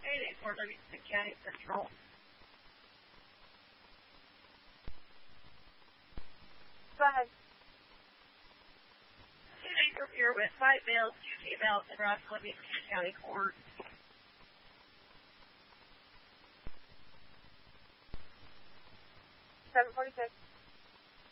payday for Livingston County Patrol. Go ahead. Today from here with 5 males, 2 females, and Ross Livingston County Court. 746.